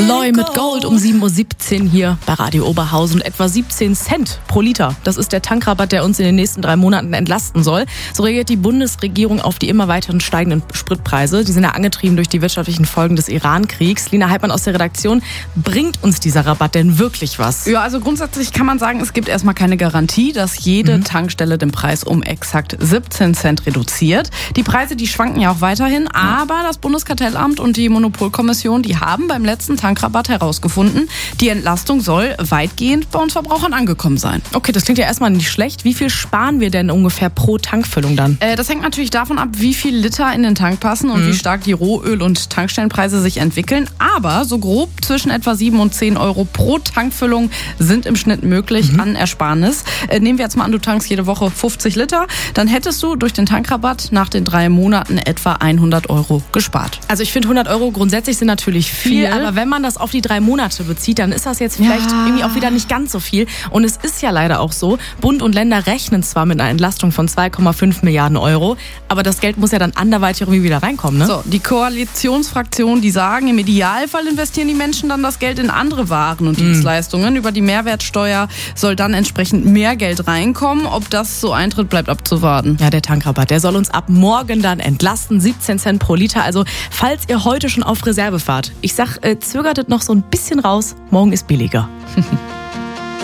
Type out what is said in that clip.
Aloy mit Gold um 7.17 Uhr hier bei Radio Oberhausen. Etwa 17 Cent pro Liter. Das ist der Tankrabatt, der uns in den nächsten 3 Monaten entlasten soll. So reagiert die Bundesregierung auf die immer weiteren steigenden Spritpreise. Die sind ja angetrieben durch die wirtschaftlichen Folgen des Iran-Kriegs. Lina Heidmann aus der Redaktion, bringt uns dieser Rabatt denn wirklich was? Ja, also grundsätzlich kann man sagen, es gibt erstmal keine Garantie, dass jede Tankstelle den Preis um exakt 17 Cent reduziert. Die Preise, die schwanken ja auch weiterhin, aber das Bundeskartellamt und die Monopolkommission, die haben beim letzten Tankrabatt herausgefunden, die Entlastung soll weitgehend bei uns Verbrauchern angekommen sein. Okay, das klingt ja erstmal nicht schlecht. Wie viel sparen wir denn ungefähr pro Tankfüllung dann? Das hängt natürlich davon ab, wie viel Liter in den Tank passen und wie stark die Rohöl- und Tankstellenpreise sich entwickeln. Aber so grob zwischen etwa 7 und 10 Euro pro Tankfüllung sind im Schnitt möglich an Ersparnis. Nehmen wir jetzt mal an, du tankst jede Woche 50 Liter, dann hättest du durch den Tankrabatt nach den 3 Monaten etwa 100 Euro gespart. Also ich finde 100 Euro grundsätzlich sind natürlich viel, aber wenn man das auf die 3 Monate bezieht, dann ist das jetzt vielleicht irgendwie auch wieder nicht ganz so viel. Und es ist ja leider auch so, Bund und Länder rechnen zwar mit einer Entlastung von 2,5 Milliarden Euro, aber das Geld muss ja dann anderweitig irgendwie wieder reinkommen, ne? So, die Koalitionsfraktionen, die sagen, im Idealfall investieren die Menschen dann das Geld in andere Waren und Dienstleistungen. Über die Mehrwertsteuer soll dann entsprechend mehr Geld reinkommen. Ob das so eintritt, bleibt abzuwarten. Ja, der Tankrabatt, der soll uns ab morgen dann entlasten. 17 Cent pro Liter. Also, falls ihr heute schon auf Reserve fahrt, ich sag, zögert es noch so ein bisschen raus. Morgen ist billiger.